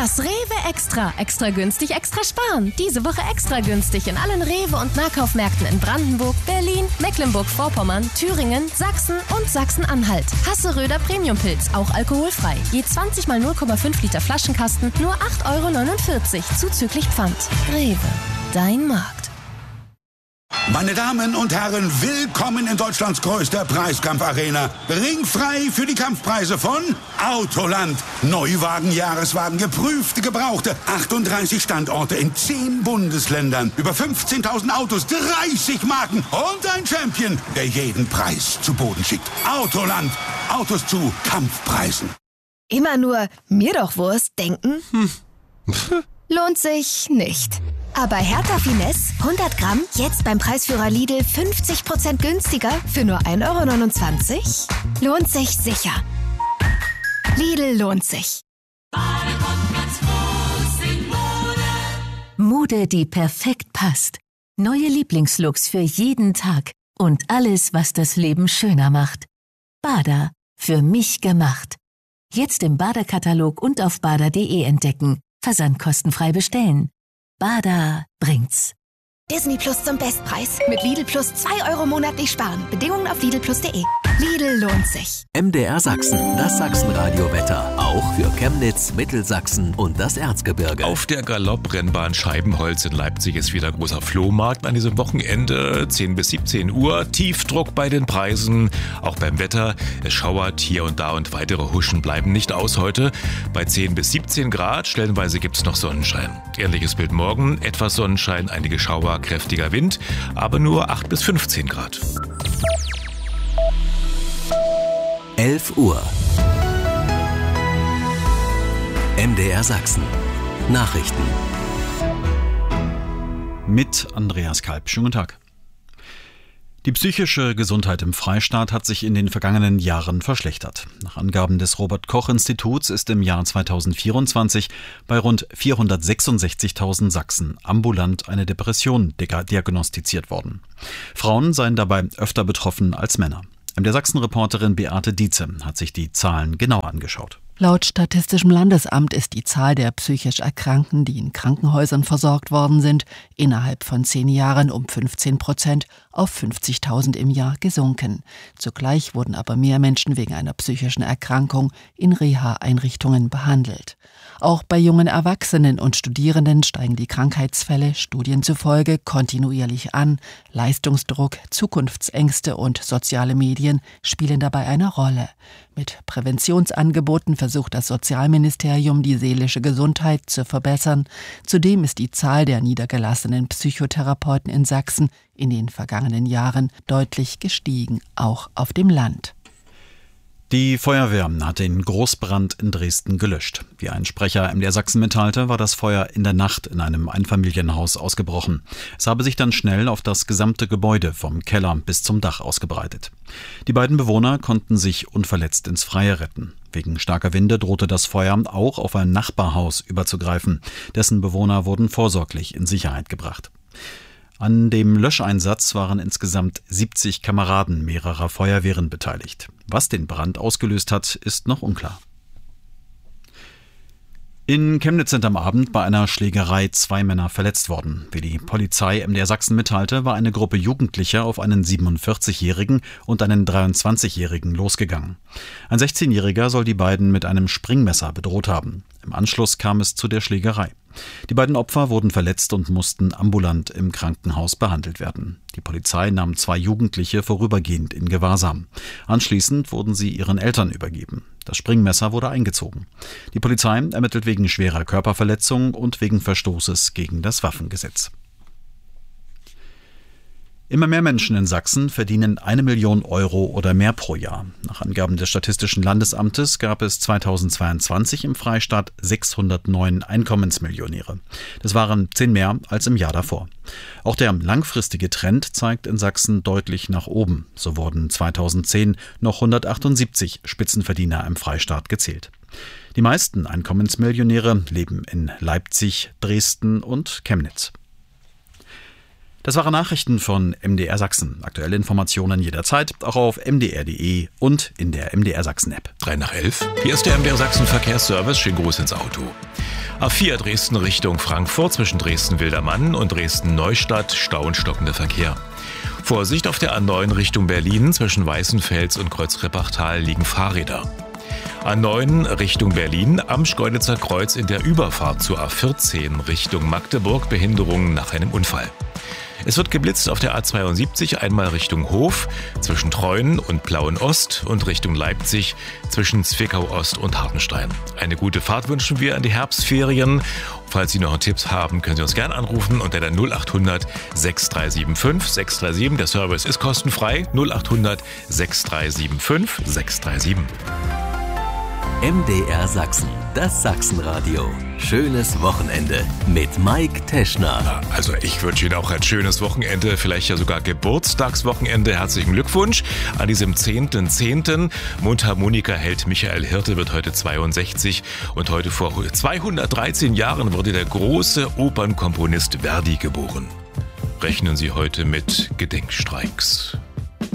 Das Rewe Extra. Extra günstig, extra sparen. Diese Woche extra günstig in allen Rewe- und Nahkaufmärkten in Brandenburg, Berlin, Mecklenburg-Vorpommern, Thüringen, Sachsen und Sachsen-Anhalt. Hasseröder Premiumpilz, auch alkoholfrei. Je 20 mal 0,5 Liter Flaschenkasten, nur 8,49 € zuzüglich Pfand. Rewe, dein Markt. Meine Damen und Herren, willkommen in Deutschlands größter Preiskampfarena. Ringfrei für die Kampfpreise von Autoland. Neuwagen, Jahreswagen, geprüfte, gebrauchte. 38 Standorte in 10 Bundesländern. Über 15.000 Autos, 30 Marken und ein Champion, der jeden Preis zu Boden schickt. Autoland. Autos zu Kampfpreisen. Immer nur mir doch Wurst denken? Lohnt sich nicht. Aber Hertha Finesse, 100 Gramm, jetzt beim Preisführer Lidl 50% günstiger für nur 1,29 €? Lohnt sich sicher. Lidl lohnt sich. Mode, die perfekt passt. Neue Lieblingslooks für jeden Tag. Und alles, was das Leben schöner macht. Bada, für mich gemacht. Jetzt im Bada-Katalog und auf bada.de entdecken. Versand kostenfrei bestellen. Bada bringt's. Disney Plus zum Bestpreis. Mit Lidl Plus 2 € monatlich sparen. Bedingungen auf lidlplus.de. Lidl lohnt sich. MDR Sachsen, das Sachsenradio-Wetter. Auch für Chemnitz, Mittelsachsen und das Erzgebirge. Auf der Galopprennbahn Scheibenholz in Leipzig ist wieder großer Flohmarkt an diesem Wochenende. 10 bis 17 Uhr. Tiefdruck bei den Preisen. Auch beim Wetter. Es schauert hier und da und weitere Huschen bleiben nicht aus heute. Bei 10 bis 17 Grad. Stellenweise gibt es noch Sonnenschein. Ähnliches Bild morgen. Etwas Sonnenschein, einige Schauer, kräftiger Wind. Aber nur 8 bis 15 Grad. 11 Uhr. MDR Sachsen. Nachrichten. Mit Andreas Kalb. Schönen guten Tag. Die psychische Gesundheit im Freistaat hat sich in den vergangenen Jahren verschlechtert. Nach Angaben des Robert-Koch-Instituts ist im Jahr 2024 bei rund 466.000 Sachsen ambulant eine Depression diagnostiziert worden. Frauen seien dabei öfter betroffen als Männer. Der Sachsen-Reporterin Beate Dietze hat sich die Zahlen genau angeschaut. Laut Statistischem Landesamt ist die Zahl der psychisch Erkrankten, die in Krankenhäusern versorgt worden sind, innerhalb von 10 Jahren um 15% auf 50.000 im Jahr gesunken. Zugleich wurden aber mehr Menschen wegen einer psychischen Erkrankung in Reha-Einrichtungen behandelt. Auch bei jungen Erwachsenen und Studierenden steigen die Krankheitsfälle Studien zufolge kontinuierlich an. Leistungsdruck, Zukunftsängste und soziale Medien spielen dabei eine Rolle. Mit Präventionsangeboten versucht das Sozialministerium, die seelische Gesundheit zu verbessern. Zudem ist die Zahl der niedergelassenen Psychotherapeuten in Sachsen in den vergangenen Jahren deutlich gestiegen, auch auf dem Land. Die Feuerwehr hat den Großbrand in Dresden gelöscht. Wie ein Sprecher MDR Sachsen mitteilte, war das Feuer in der Nacht in einem Einfamilienhaus ausgebrochen. Es habe sich dann schnell auf das gesamte Gebäude vom Keller bis zum Dach ausgebreitet. Die beiden Bewohner konnten sich unverletzt ins Freie retten. Wegen starker Winde drohte das Feuer auch auf ein Nachbarhaus überzugreifen. Dessen Bewohner wurden vorsorglich in Sicherheit gebracht. An dem Löscheinsatz waren insgesamt 70 Kameraden mehrerer Feuerwehren beteiligt. Was den Brand ausgelöst hat, ist noch unklar. In Chemnitz sind am Abend bei einer Schlägerei 2 Männer verletzt worden. Wie die Polizei MDR Sachsen mitteilte, war eine Gruppe Jugendlicher auf einen 47-Jährigen und einen 23-Jährigen losgegangen. Ein 16-Jähriger soll die beiden mit einem Springmesser bedroht haben. Im Anschluss kam es zu der Schlägerei. Die beiden Opfer wurden verletzt und mussten ambulant im Krankenhaus behandelt werden. Die Polizei nahm 2 Jugendliche vorübergehend in Gewahrsam. Anschließend wurden sie ihren Eltern übergeben. Das Springmesser wurde eingezogen. Die Polizei ermittelt wegen schwerer Körperverletzung und wegen Verstoßes gegen das Waffengesetz. Immer mehr Menschen in Sachsen verdienen 1 Million Euro oder mehr pro Jahr. Nach Angaben des Statistischen Landesamtes gab es 2022 im Freistaat 609 Einkommensmillionäre. Das waren 10 mehr als im Jahr davor. Auch der langfristige Trend zeigt in Sachsen deutlich nach oben. So wurden 2010 noch 178 Spitzenverdiener im Freistaat gezählt. Die meisten Einkommensmillionäre leben in Leipzig, Dresden und Chemnitz. Das waren Nachrichten von MDR Sachsen. Aktuelle Informationen jederzeit, auch auf mdr.de und in der MDR Sachsen App. 3 nach 11. Hier ist der MDR Sachsen Verkehrsservice. Schönen Gruß ins Auto. A4 Dresden Richtung Frankfurt zwischen Dresden-Wildermann und Dresden-Neustadt Stau und stockender Verkehr. Vorsicht auf der A9 Richtung Berlin zwischen Weißenfels und Kreuz-Rippachtal liegen Fahrräder. A9 Richtung Berlin am Schkeuditzer Kreuz in der Überfahrt zur A14 Richtung Magdeburg Behinderungen nach einem Unfall. Es wird geblitzt auf der A72 einmal Richtung Hof zwischen Treuen und Plauen-Ost und Richtung Leipzig zwischen Zwickau-Ost und Hartenstein. Eine gute Fahrt wünschen wir an die Herbstferien. Falls Sie noch Tipps haben, können Sie uns gerne anrufen unter der 0800 6375 637. Der Service ist kostenfrei. 0800 6375 637. MDR Sachsen, das Sachsenradio. Schönes Wochenende mit Mike Teschner. Also ich wünsche Ihnen auch ein schönes Wochenende, vielleicht ja sogar Geburtstagswochenende. Herzlichen Glückwunsch an diesem 10.10. Mundharmonika-Held Michael Hirte wird heute 62 und heute vor 213 Jahren wurde der große Opernkomponist Verdi geboren. Rechnen Sie heute mit Gedenkstreiks.